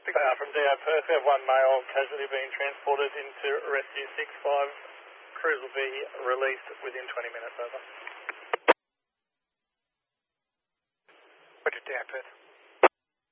From DO Perth, we have one male casualty being transported into Rescue 65. Crews will be released within 20 minutes, over. Roger, DO Perth.